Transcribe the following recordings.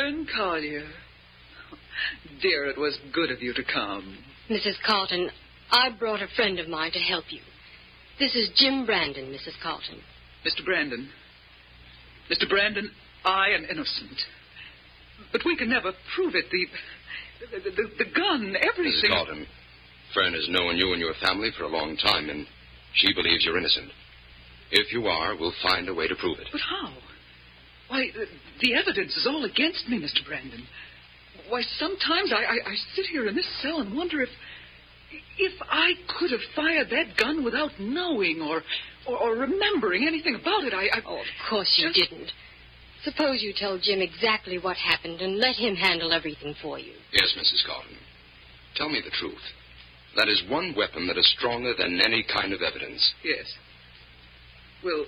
Fern Collier. Dear, it was good of you to come. Mrs. Carlton, I brought a friend of mine to help you. This is Jim Brandon, Mrs. Carlton. Mr. Brandon. Mr. Brandon, I am innocent. But we can never prove it. The gun, everything. Mrs. Carlton, Fern has known you and your family for a long time, and she believes you're innocent. If you are, we'll find a way to prove it. But how? Why, the evidence is all against me, Mr. Brandon. Why, sometimes I sit here in this cell and wonder if I could have fired that gun without knowing or remembering anything about it. Oh, of course you didn't. Suppose you tell Jim exactly what happened and let him handle everything for you. Yes, Mrs. Carlton. Tell me the truth. That is one weapon that is stronger than any kind of evidence. Yes. Well,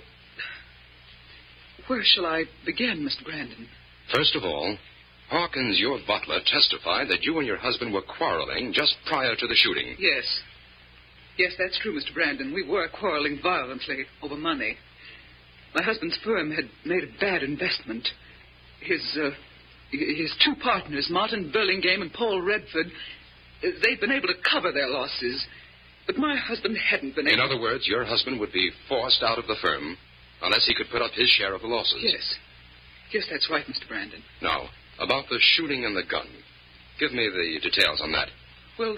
where shall I begin, Mr. Brandon? First of all, Hawkins, your butler, testified that you and your husband were quarreling just prior to the shooting. Yes. Yes, that's true, Mr. Brandon. We were quarreling violently over money. My husband's firm had made a bad investment. His two partners, Martin Burlingame and Paul Redford, they'd been able to cover their losses. But my husband hadn't been able. In other words, your husband would be forced out of the firm unless he could put up his share of the losses. Yes. Yes, that's right, Mr. Brandon. Now, about the shooting and the gun. Give me the details on that. Well,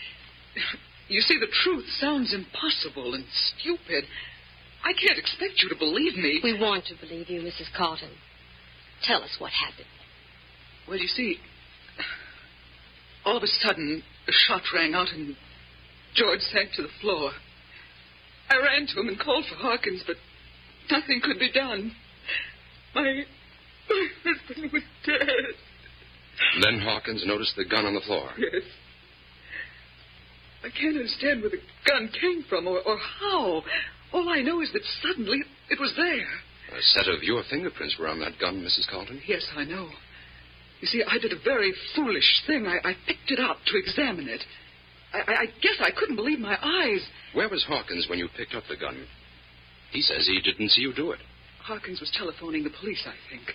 you see, the truth sounds impossible and stupid. I can't expect you to believe me. We want to believe you, Mrs. Carlton. Tell us what happened. Well, you see, all of a sudden, a shot rang out and George sank to the floor. I ran to him and called for Hawkins, but nothing could be done. My husband was dead. Then Hawkins noticed the gun on the floor. Yes. I can't understand where the gun came from or how. All I know is that suddenly it was there. A set of your fingerprints were on that gun, Mrs. Carlton. Yes, I know. You see, I did a very foolish thing. I picked it up to examine it. I guess I couldn't believe my eyes. Where was Hawkins when you picked up the gun? He says he didn't see you do it. Hawkins was telephoning the police, I think.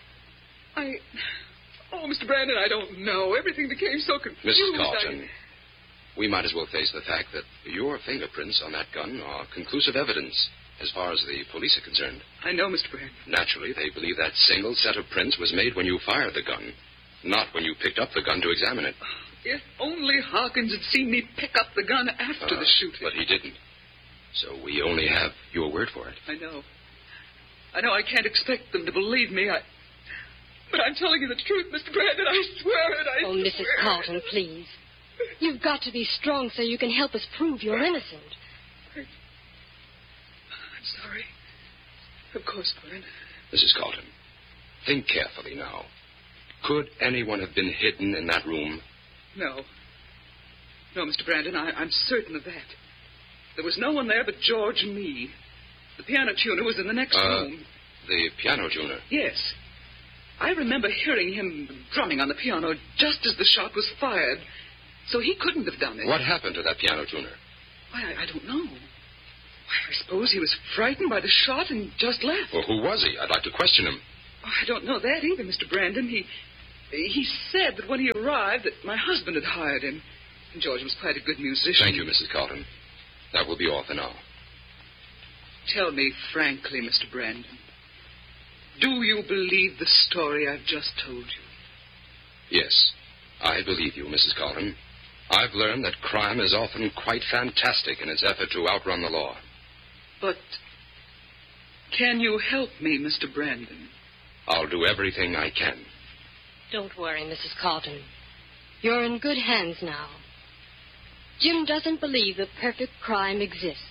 Oh, Mr. Brandon, I don't know. Everything became so confused. Mrs. Carlton, we might as well face the fact that your fingerprints on that gun are conclusive evidence as far as the police are concerned. I know, Mr. Brandon. Naturally, they believe that single set of prints was made when you fired the gun, not when you picked up the gun to examine it. If only Hawkins had seen me pick up the gun after the shooting. But he didn't. So we only have your word for it. I know. I can't expect them to believe me. But I'm telling you the truth, Mr. Brandon. I swear it. I swear Mrs. Carlton, please. You've got to be strong so you can help us prove you're innocent. I'm sorry. Of course, Gwen. Mrs. Carlton, think carefully now. Could anyone have been hidden in that room? No. No, Mr. Brandon, I'm certain of that. There was no one there but George and me. The piano tuner was in the next room. The piano tuner? Yes. I remember hearing him drumming on the piano just as the shot was fired. So he couldn't have done it. What happened to that piano tuner? Why, I don't know. Why, I suppose he was frightened by the shot and just left. Well, who was he? I'd like to question him. Oh, I don't know that either, Mr. Brandon. He said that when he arrived that my husband had hired him. And George was quite a good musician. Thank you, Mrs. Carlton. That will be all for now. Tell me frankly, Mr. Brandon. Do you believe the story I've just told you? Yes, I believe you, Mrs. Carlton. I've learned that crime is often quite fantastic in its effort to outrun the law. But can you help me, Mr. Brandon? I'll do everything I can. Don't worry, Mrs. Carlton. You're in good hands now. Jim doesn't believe that perfect crime exists.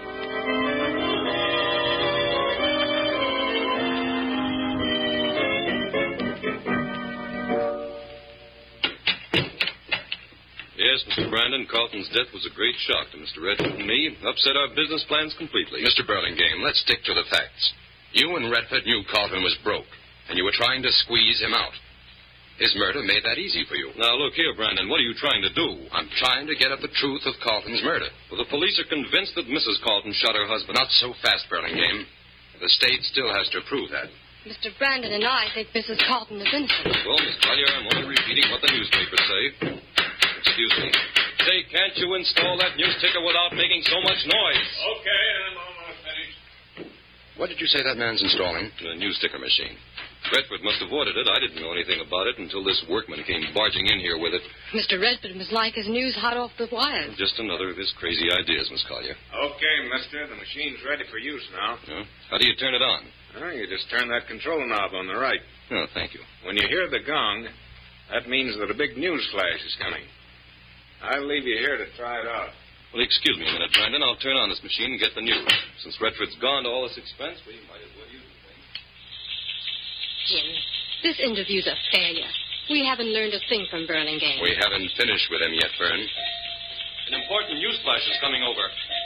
Yes, Mr. Brandon, Carlton's death was a great shock to Mr. Redford and me. Upset our business plans completely. Mr. Burlingame, let's stick to the facts. You and Redford knew Carlton was broke, and you were trying to squeeze him out. His murder made that easy for you. Now, look here, Brandon. What are you trying to do? I'm trying to get at the truth of Carlton's murder. Well, the police are convinced that Mrs. Carlton shot her husband. Not so fast, Burlingame. The state still has to prove that. Mr. Brandon and I think Mrs. Carlton is innocent. Well, Miss Collier, I'm only repeating what the newspapers say. Excuse me. Say, can't you install that news ticker without making so much noise? Okay, I'm almost finished. What did you say that man's installing? The news sticker machine. Redford must have ordered it. I didn't know anything about it until this workman came barging in here with it. Mr. Redford must like his news hot off the wires. Just another of his crazy ideas, Miss Collier. Okay, mister. The machine's ready for use now. Yeah? How do you turn it on? Oh, you just turn that control knob on the right. Oh, thank you. When you hear the gong, that means that a big news flash is coming. I'll leave you here to try it out. Well, excuse me a minute, Brandon. I'll turn on this machine and get the news. Since Redford's gone to all this expense, we might as well use the thing. Jim, this interview's a failure. We haven't learned a thing from Burlingame. We haven't finished with him yet, Fern. An important news flash is coming over.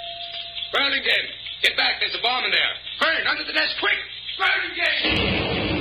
Burlingame, get back. There's a bomb in there. Fern, under the desk, quick! Burlingame!